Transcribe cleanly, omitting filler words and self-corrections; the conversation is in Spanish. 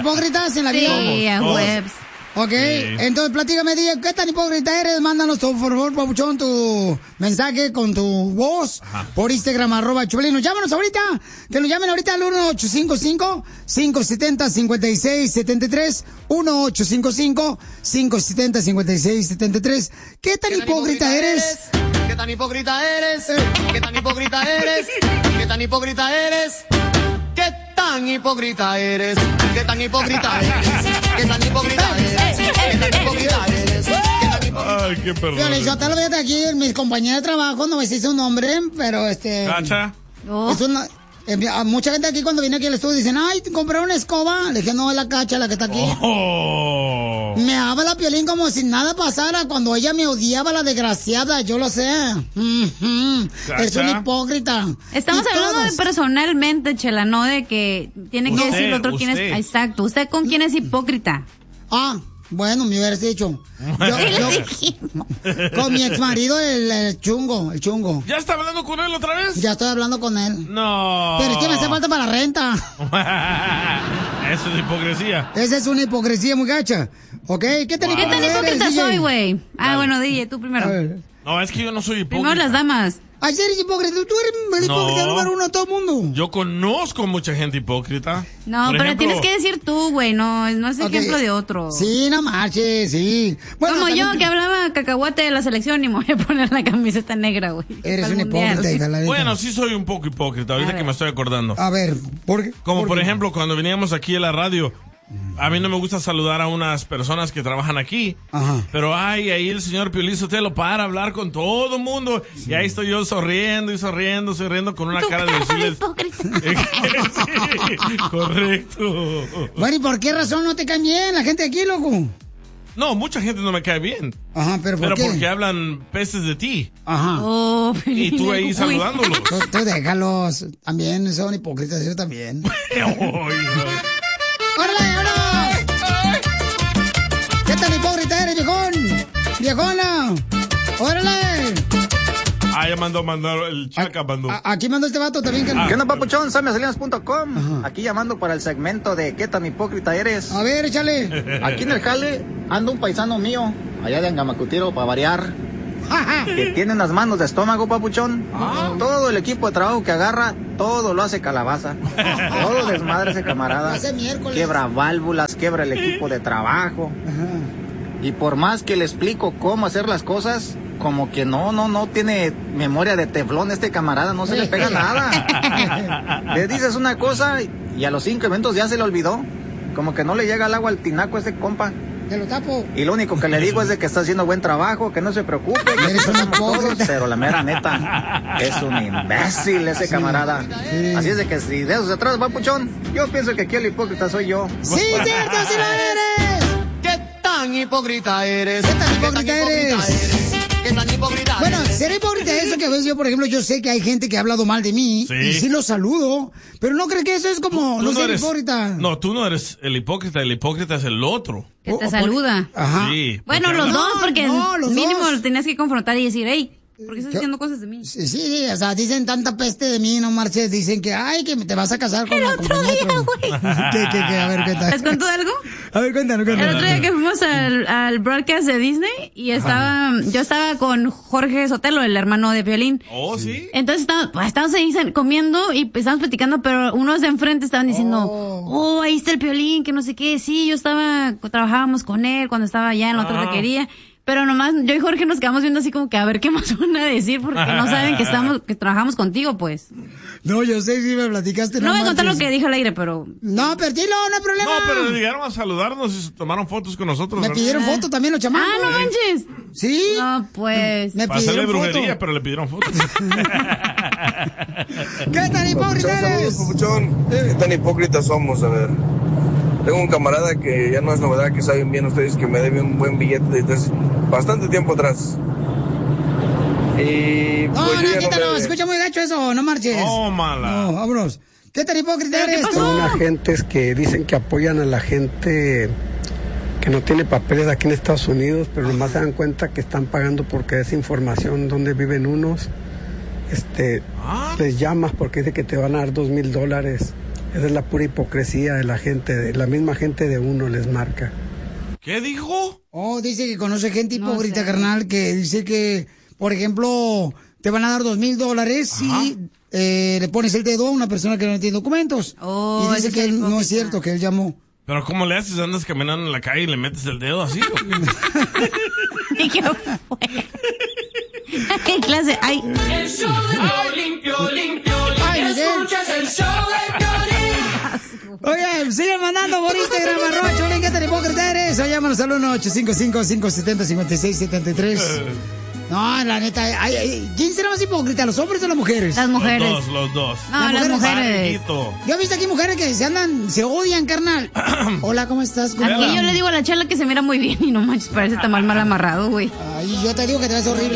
hipócritas en la vida? Sí, a webs. Ok, entonces platícame, DJ, ¿qué tan hipócrita eres? Mándanos, por favor, papuchón, tu mensaje con tu voz por Instagram, @Chupelino. Llámanos ahorita, que nos llamen ahorita al 1-855-570-5673, 1-855-570-5673. ¿Qué tan hipócrita eres? ¿Qué tan hipócrita eres? ¿Qué tan hipócrita eres? ¿Qué tan hipócrita eres? ¿Qué tan hipócrita eres? ¿Qué tan hipócrita eres? ¿Qué tan hipócrita eres? ¿Qué tan hipócrita eres? Ay, qué perdón. Yo fíjate aquí, mis compañeros de trabajo, no me dice un nombre, pero ¿Cacha? Es una... mucha gente aquí cuando viene aquí al estudio dicen, ay, ¿te compraron una escoba? Le dije, no, es la Cacha la que está aquí. Me habla Piolín como si nada pasara cuando ella me odiaba, la desgraciada, yo lo sé. Es un hipócrita. Estamos hablando de personalmente, Chela, no de que tiene que decir el otro quién es. Exacto, ¿usted con quién es hipócrita? Bueno, me hubieras dicho. Con mi exmarido, el chungo. ¿Ya está hablando con él otra vez? Ya estoy hablando con él. No. Pero es que me hace falta para la renta. Eso es hipocresía. Esa es una hipocresía muy gacha. ¿Ok? ¿Qué tan hipócrita soy, güey? Bueno, DJ, tú primero. No, es que yo no soy hipócrita. Primero las damas. Ay, eres hipócrita. Tú eres el hipócrita número uno de todo el mundo. Yo conozco mucha gente hipócrita. No, por pero ejemplo, tienes que decir tú, güey. No es ejemplo de otro. Sí, no marches, sí. Bueno, como yo que hablaba cacahuate de la selección y me voy a poner la camiseta negra, güey. Eres un hipócrita, hija, la neta. Bueno, sí soy un poco hipócrita, ahorita que me estoy acordando. A ver, ¿por qué? Como por ejemplo, cuando veníamos aquí a la radio, a mí no me gusta saludar a unas personas que trabajan aquí. Pero ahí el señor Piolín Sotelo para hablar con todo el mundo. Y ahí estoy yo sonriendo con una cara de decirles... Sí, correcto. Bueno, ¿y por qué razón no te cae bien la gente aquí, loco? No, mucha gente no me cae bien. ¿pero por qué? Porque hablan pestes de ti. Y tú ahí saludándolos. Tú déjalos. También son hipócritas, yo también. ¡Órale! ¿Qué tan hipócrita eres, viejón? ¡Viejona! ¡Órale! Ya mandó el Chaca, mandó. Aquí mandó este vato también. ¿Qué onda, papuchón? SamySalinas.com. Aquí llamando para el segmento de ¿qué tan hipócrita eres? A ver, échale. Aquí en el jale anda un paisano mío, allá de Angamacutiro, para variar, que tiene unas manos de estómago, papuchón. Todo el equipo de trabajo que agarra, todo lo hace calabaza. Todo desmadre ese camarada. Quiebra válvulas, quiebra el equipo de trabajo. Y por más que le explico cómo hacer las cosas, como que no tiene memoria de teflón este camarada, no se le pega nada. Le dices una cosa y a los 5 minutos ya se le olvidó. Como que no le llega el agua al tinaco a este compa. Te lo tapo. Y lo único que le digo es de que está haciendo buen trabajo, que no se preocupe. Eres un hipócrita. Pero la mera neta, es un imbécil ese camarada. Sí. Así es de que si de eso se trata, papuchón, yo pienso que aquí el hipócrita soy yo. ¡Sí, cierto, sí lo eres! ¿Qué tan hipócrita eres? ¿Qué tan hipócrita eres? ¿Qué tan hipócrita Bueno, ser hipócrita es eso que a veces yo, por ejemplo, yo sé que hay gente que ha hablado mal de mí y sí lo saludo, pero no creo que eso es como no ser hipócrita. No, tú no eres el hipócrita es el otro. Que te saluda. Ajá. Sí. Bueno, los dos, porque mínimo dos. lo tenías que confrontar y decir, hey, ¿por qué estás diciendo cosas de mí? Sí, o sea, dicen tanta peste de mí, no marches, dicen que, ay, que te vas a casar con el otro día, güey. ¿Qué? A ver, ¿qué tal? ¿Les cuento algo? A ver, cuéntanos. El otro día que fuimos al broadcast de Disney y yo estaba con Jorge Sotelo, el hermano de Piolín. Oh, ¿sí? Entonces estábamos ahí comiendo y estábamos platicando, pero unos de enfrente estaban diciendo, ahí está el Piolín, que no sé qué. Sí, trabajábamos con él cuando estaba allá en la otra taquería. Pero nomás yo y Jorge nos quedamos viendo así como que a ver qué más van a decir porque no saben que trabajamos contigo, pues. No, yo sé si me platicaste. No voy a contar lo que dije al aire, pero... No, pero dilo, no hay problema. No, pero llegaron a saludarnos y se tomaron fotos con nosotros. Me pidieron fotos también los chamacos. No manches. Sí. No, pues... Me para hacerle pidieron brujería, foto. pero le pidieron fotos. ¿Qué tan hipócrita eres? Papuchón, ¿qué tan hipócritas somos? A ver. Tengo un camarada que ya no es novedad, que saben bien ustedes que me debe un buen billete desde bastante tiempo atrás. Y no, quítalo, escucha muy gacho eso, no marches. Mala. No, vámonos. ¿Qué tan hipócrita eres tú? Son agentes que dicen que apoyan a la gente que no tiene papeles aquí en Estados Unidos, pero nomás se dan cuenta que están pagando porque es información donde viven unos. Les llamas porque dice que te van a dar $2,000. Esa es la pura hipocresía de la gente, de la misma gente de uno les marca. ¿Qué dijo? Oh, dice que conoce gente hipócrita, carnal, que dice que, por ejemplo, te van a dar $2,000 si le pones el dedo a una persona que no tiene documentos. Oh, y dice que no es cierto, que él llamó. ¿Pero cómo le haces? ¿Andas caminando en la calle y le metes el dedo así? ¿Qué fue? ¿Qué clase? Ay. El show de Piolín, escuchas el show de Piolín. Oye, sigan mandando por Instagram, @Piolín, ¿qué tan hipócrita eres? O llámanos al 1-855-570-5673. No, la neta, ¿quién será más hipócrita, los hombres o las mujeres? Las mujeres. Los dos. No, las mujeres. Yo he visto aquí mujeres que se odian, carnal. Hola, ¿cómo estás? Aquí yo le digo a la Chela que se mira muy bien y no manches, parece tan mal amarrado, güey. Ay, yo te digo que te ves horrible.